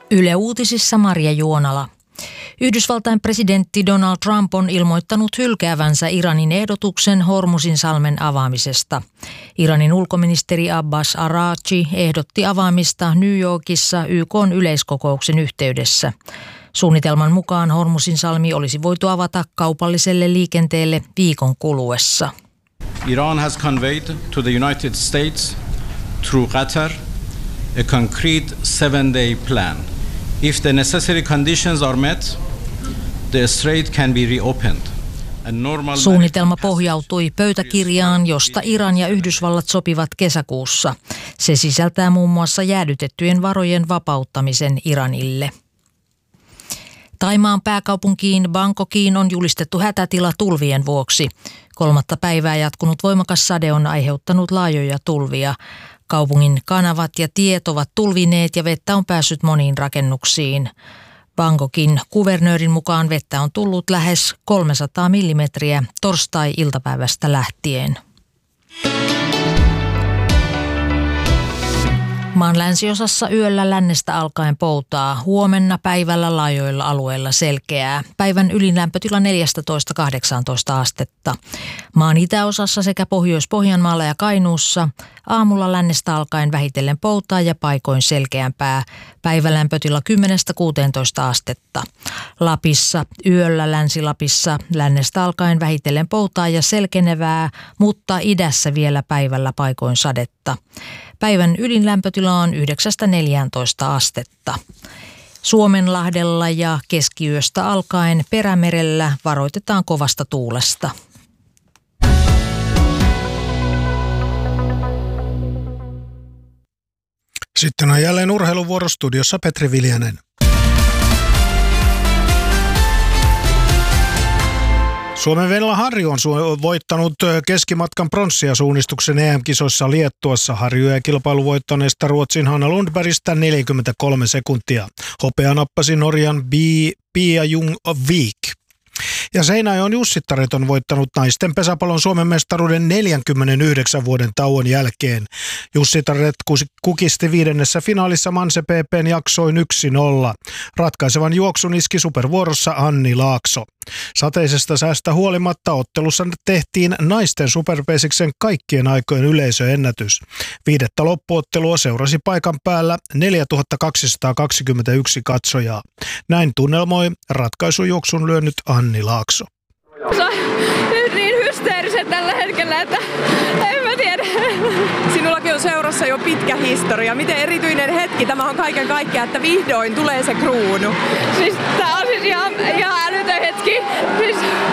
Yle Uutisissa Maria Juonala. Yhdysvaltain presidentti Donald Trump on ilmoittanut hylkäävänsä Iranin ehdotuksen Hormuzinsalmen avaamisesta. Iranin ulkoministeri Abbas Araghchi ehdotti avaamista New Yorkissa YK:n yleiskokouksen yhteydessä. Suunnitelman mukaan Hormuzinsalmi olisi voitu avata kaupalliselle liikenteelle viikon kuluessa. Iran has conveyed to the United States through Qatar a concrete 7-day plan. If the necessary conditions are met, the strait can be reopened. Suunnitelma pohjautui pöytäkirjaan, josta Iran ja Yhdysvallat sopivat kesäkuussa. Se sisältää muun muassa jäädytettyjen varojen vapauttamisen Iranille. Thaimaan pääkaupunkiin Bangkokiin on julistettu hätätila tulvien vuoksi. 3. päivää jatkunut voimakas sade on aiheuttanut laajoja tulvia. Kaupungin kanavat ja tiet ovat tulvineet ja vettä on päässyt moniin rakennuksiin. Bangkokin kuvernöörin mukaan vettä on tullut lähes 300 millimetriä torstai-iltapäivästä lähtien. Maan länsiosassa yöllä lännestä alkaen poutaa. Huomenna päivällä laajoilla alueilla selkeää. Päivän ylinlämpötila 14-18 astetta. Maan itäosassa sekä Pohjois-Pohjanmaalla ja Kainuussa aamulla lännestä alkaen vähitellen poutaa ja paikoin selkeämpää. Päivälämpötila 10-16 astetta. Lapissa yöllä Länsi-Lapissa lännestä alkaen vähitellen poutaa ja selkenevää, mutta idässä vielä päivällä paikoin sadetta. Päivän ylinlämpötila on 9-14 astetta. Suomenlahdella ja keskiyöstä alkaen Perämerellä varoitetaan kovasta tuulesta. Sitten on jälleen urheiluvuorostudiossa Petri Viljanen. Suomen Venla Harju on voittanut keskimatkan pronssia suunnistuksen EM-kisoissa Liettuassa. Harju ja kilpailu voittaneesta Ruotsin Hanna Lundbergistä 43 sekuntia. Hopea nappasi Norjan Pia Jung-Vik. Ja Seinäjoen Jussittaret on voittanut naisten pesäpallon Suomen mestaruuden 49 vuoden tauon jälkeen. Jussittaret kukisti 5. finaalissa Manse PP:n jaksoin 1-0. Ratkaisevan juoksun iski supervuorossa Anni Laakso. Sateisesta säästä huolimatta ottelussa tehtiin naisten superpesiksen kaikkien aikojen yleisöennätys. 5. loppuottelua seurasi paikan päällä 4221 katsojaa. Näin tunnelmoi ratkaisujuoksun lyönyt Anni Laakso. Se on niin hysteeriset tällä hetkellä, että en mä tiedä. Sinullakin on seurassa jo pitkä historia. Miten erityinen hetki tämä on kaiken kaikkiaan, että vihdoin tulee se kruunu? Siis tää on siis ihan älytön hetki. Siis,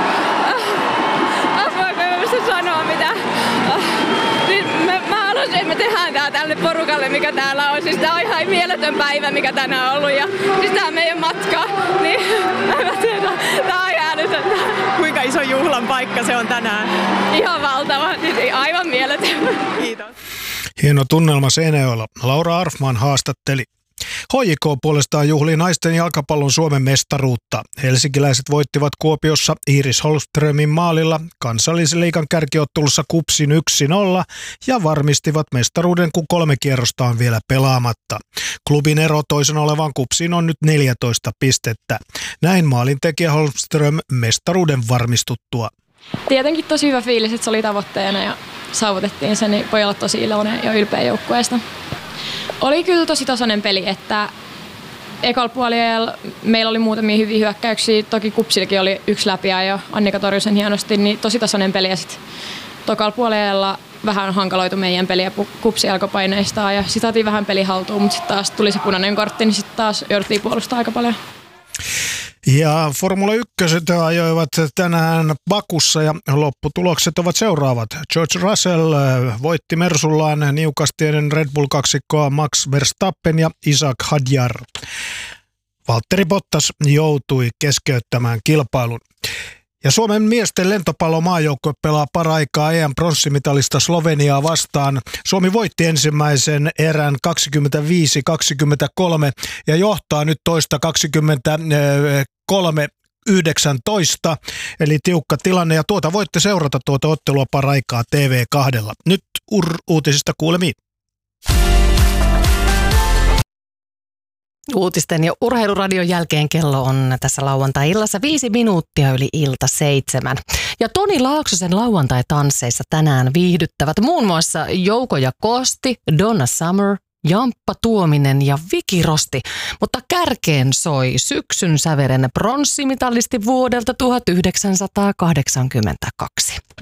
voinko mä sanoa mitä? Siis mä haluaisin, että me tehdään tää tälle porukalle, mikä täällä on. Siis tää on ihan mieletön päivä, mikä tänään on ollut. Ja siis tää meidän matka, niin en mä tiedä. Tää on ihan älytön. Kuinka iso juhlan paikka se on tänään? Ihan valtava, siis aivan mieletön. Kiitos. Hieno tunnelma Seinäjoella. Laura Arfman haastatteli. HJK puolestaan juhlii naisten jalkapallon Suomen mestaruutta. Helsinkiläiset voittivat Kuopiossa Iris Holmströmin maalilla kansallisen liigan kärkiottelussa KuPSin 1-0 ja varmistivat mestaruuden, kun 3 kierrosta on vielä pelaamatta. Klubin ero toisen olevan KuPSin on nyt 14 pistettä. Näin maalintekijä Holmström mestaruuden varmistuttua. Tietenkin tosi hyvä fiilis, että se oli tavoitteena ja saavutettiin sen, niin voi olla tosi iloinen ja ylpeä joukkueesta. Oli kyllä tosi tasainen peli, että ekalla puolella meillä oli muutamia hyviä hyökkäyksiä. Toki KuPSillakin oli 1 läpiä ja Annika torjui sen hienosti, niin tosi tasainen peli. Ja sitten tokalla puolella vähän hankaloitu meidän peliä KuPSin jalkopaineista ja sitten saatiin vähän peli haltuun, mutta sitten taas tuli se punainen kortti, niin sitten taas jouduttiin puolustaa aika paljon. Ja Formula 1 ajoivat tänään Bakussa ja lopputulokset ovat seuraavat. George Russell voitti Mersullaan niukasti ennen Red Bull-kaksikkoa Max Verstappen ja Isaac Hadjar. Valtteri Bottas joutui keskeyttämään kilpailun. Ja Suomen miesten lentopallomaajoukkue pelaa paraikaa EM-pronssimitalista Sloveniaa vastaan. Suomi voitti ensimmäisen erän 25-23 ja johtaa nyt toista 23-19, eli tiukka tilanne. Ja voitte seurata tuota ottelua paraikaa TV2. Nyt uutisista kuulemiin. Uutisten ja urheiluradion jälkeen kello on tässä lauantai-illassa 5 minuuttia yli 7. Ja Toni Laaksosen lauantai-tansseissa tänään viihdyttävät muun muassa Jouko ja Kosti, Donna Summer, Jamppa Tuominen ja Viki Rosti, mutta kärkeen soi syksyn säveren pronssimitalisti vuodelta 1982.